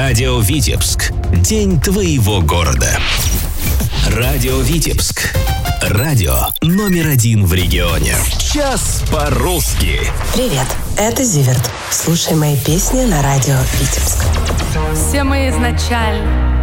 Радио Витебск. День твоего города. Радио Витебск. Радио номер 1 в регионе. Час по-русски. Привет, это Зиверт. Слушай мои песни на радио Витебск. Все мы изначально